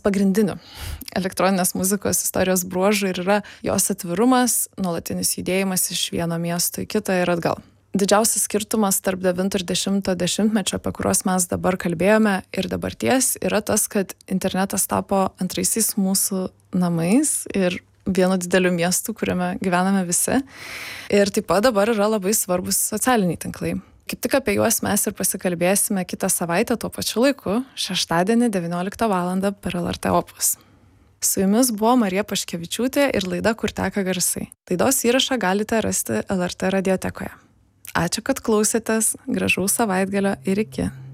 pagrindinių elektroninės muzikos istorijos bruožų ir yra jos atvirumas, nuolatinis judėjimas iš vieno miesto į kitą ir atgal. Didžiausias skirtumas tarp 9 ir 10 dešimtmečio, apie kuriuos mes dabar kalbėjome, ir dabarties yra tas, kad internetas tapo antraisiais mūsų namais ir vienu dideliu miestu, kuriame gyvename visi. Ir taip pat dabar yra labai svarbus socialiniai tinklai. Kaip tik apie juos mes ir pasikalbėsime kitą savaitę tuo pačiu laiku, šeštadienį 19 val. Per LRT Opus. Su jumis buvo Marija Paškevičiūtė ir laida Kur teka garsai. Laidos įrašą galite rasti LRT radiotekoje. Ačiū, kad klausėtės, gražaus savaitgalio ir iki.